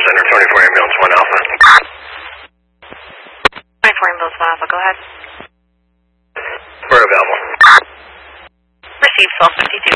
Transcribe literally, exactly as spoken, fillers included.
Center, twenty-four Ambulance one Alpha. twenty-four Ambulance one Alpha, go ahead. We're available. Received twelve fifty-two.